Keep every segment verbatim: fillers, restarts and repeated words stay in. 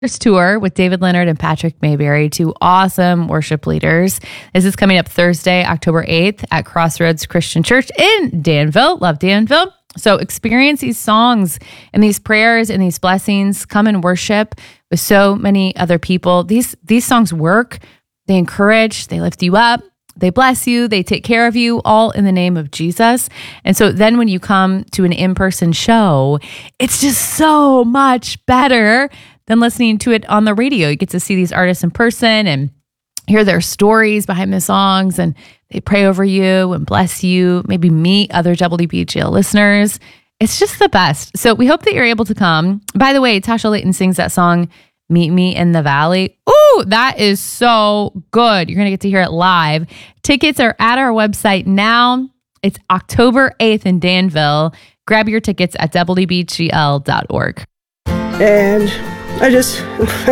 Tour with David Leonard and Patrick Mayberry, two awesome worship leaders. This is coming up Thursday, October eighth at Crossroads Christian Church in Danville. Love Danville. So experience these songs and these prayers and these blessings. Come and worship with so many other people. These, these songs work. They encourage, they lift you up, they bless you, they take care of you, all in the name of Jesus. And so then when you come to an in-person show, it's just so much better than listening to it on the radio. You get to see these artists in person and hear their stories behind the songs, and they pray over you and bless you, maybe meet other W B G L listeners. It's just the best. So we hope that you're able to come. By the way, Tasha Layton sings that song, Meet Me in the Valley. Ooh, that is so good. You're going to get to hear it live. Tickets are at our website now. It's October eighth in Danville. Grab your tickets at W B G L dot org. And I just,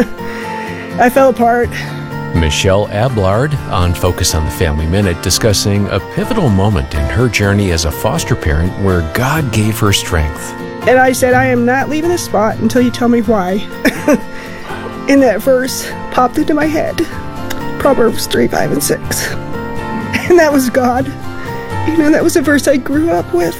I fell apart. Michelle Ablard on Focus on the Family Minute, discussing a pivotal moment in her journey as a foster parent where God gave her strength. And I said, I am not leaving this spot until you tell me why. And that verse popped into my head. Proverbs three, five, and six. And that was God. You know, that was a verse I grew up with.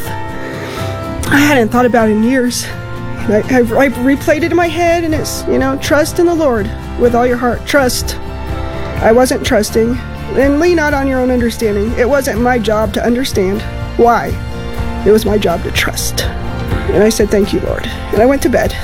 I hadn't thought about it in years. I, I, I replayed it in my head, and it's, you know, trust in the Lord with all your heart. Trust. I wasn't trusting. And lean not on your own understanding. It wasn't my job to understand why. It was my job to trust. And I said, thank you, Lord. And I went to bed.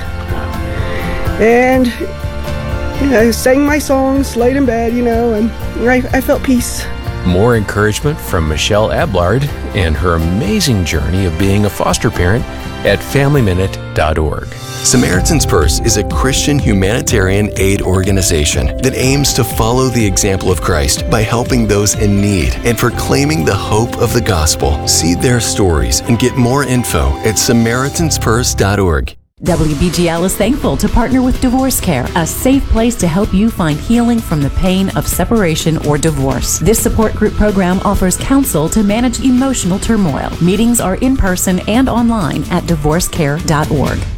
And you know, I sang my songs, laid in bed, you know, and I, I felt peace. More encouragement from Michelle Ablard and her amazing journey of being a foster parent at family minute dot org. Samaritan's Purse is a Christian humanitarian aid organization that aims to follow the example of Christ by helping those in need and proclaiming the hope of the gospel. See their stories and get more info at samaritans purse dot org. W B G L is thankful to partner with Divorce Care, a safe place to help you find healing from the pain of separation or divorce. This support group program offers counsel to manage emotional turmoil. Meetings are in person and online at divorce care dot org.